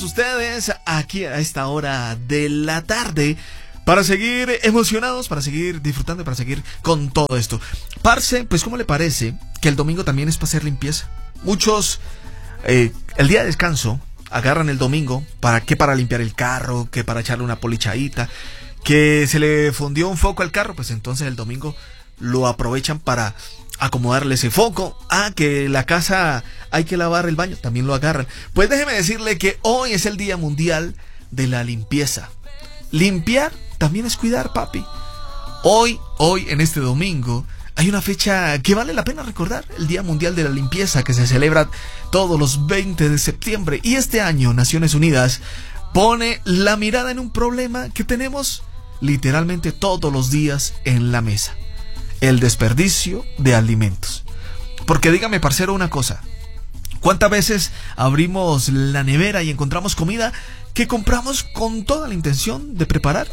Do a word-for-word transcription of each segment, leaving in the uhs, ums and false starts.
Ustedes aquí a esta hora de la tarde para seguir emocionados, para seguir disfrutando y para seguir con todo esto. Parce, pues ¿cómo le parece que el domingo también es para hacer limpieza? Muchos, eh, el día de descanso, agarran el domingo para que para limpiar el carro, que para echarle una polichadita, que se le fundió un foco al carro, pues entonces el domingo lo aprovechan para acomodarle ese foco. Ah, que la casa hay que lavar el baño, también lo agarran. Pues déjeme decirle que hoy es el Día Mundial de la Limpieza. Limpiar también es cuidar, papi. Hoy, hoy en este domingo hay una fecha que vale la pena recordar, el Día Mundial de la Limpieza, que se celebra todos los veinte de septiembre. Y este año Naciones Unidas pone la mirada en un problema que tenemos literalmente todos los días en la mesa: el desperdicio de alimentos. Porque dígame, parcero, una cosa: ¿cuántas veces abrimos la nevera y encontramos comida que compramos con toda la intención de preparar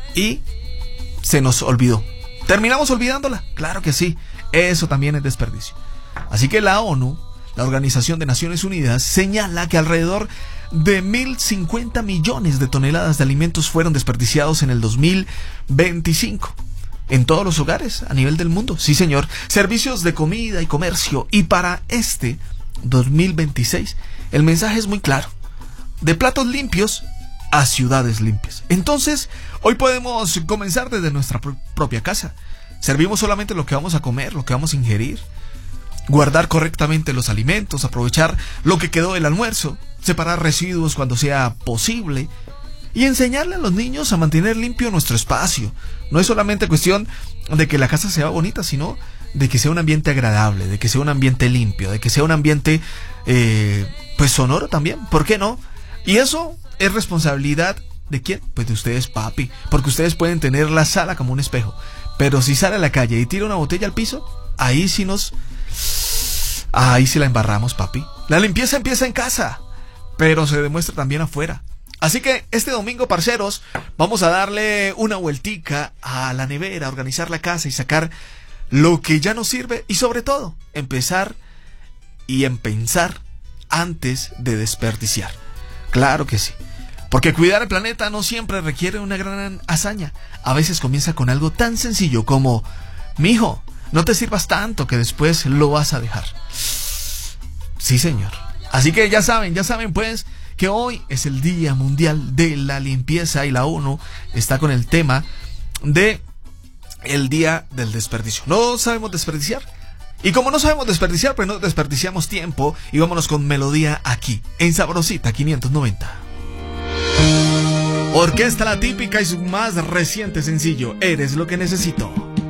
y se nos olvidó? ¿Terminamos olvidándola? Claro que sí, eso también es desperdicio. Así que la ONU, la Organización de Naciones Unidas, señala que alrededor de mil cincuenta millones de toneladas de alimentos fueron desperdiciados en el dos mil veinticinco. En todos los hogares a nivel del mundo. Sí, señor. Servicios de comida y comercio. Y para este dos mil veintiséis el mensaje es muy claro: de platos limpios a ciudades limpias. Entonces, hoy podemos comenzar desde nuestra pr- propia casa. Servimos solamente lo que vamos a comer, lo que vamos a ingerir. Guardar correctamente los alimentos, aprovechar lo que quedó del almuerzo, separar residuos cuando sea posible y enseñarle a los niños a mantener limpio nuestro espacio. No es solamente cuestión de que la casa sea bonita, sino de que sea un ambiente agradable, de que sea un ambiente limpio, de que sea un ambiente eh, pues sonoro también, ¿por qué no? Y eso es responsabilidad ¿de quién? Pues de ustedes, papi, porque ustedes pueden tener la sala como un espejo, pero si sale a la calle y tira una botella al piso, ahí sí nos... ahí sí la embarramos, papi. La limpieza empieza en casa, pero se demuestra también afuera. Así que este domingo, parceros, vamos a darle una vueltica a la nevera, organizar la casa y sacar lo que ya nos sirve y sobre todo empezar y en pensar antes de desperdiciar. Claro que sí, porque cuidar el planeta no siempre requiere una gran hazaña. A veces comienza con algo tan sencillo como: mijo, no te sirvas tanto que después lo vas a dejar. Sí, señor. Así que ya saben, ya saben pues que hoy es el Día Mundial de la Limpieza y la ONU está con el tema de el Día del Desperdicio. No sabemos desperdiciar. Y como no sabemos desperdiciar, pues no desperdiciamos tiempo. Y vámonos con melodía aquí, en Sabrosita quinientos noventa. Orquesta La Típica y su más reciente sencillo, Eres lo que necesito.